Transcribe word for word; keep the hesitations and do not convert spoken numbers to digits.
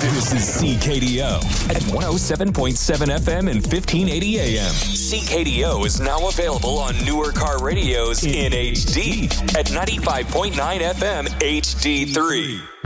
This is C K D O at one oh seven point seven F M and fifteen eighty A M. C K D O is now available on newer car radios in H D at ninety-five point nine F M H D three.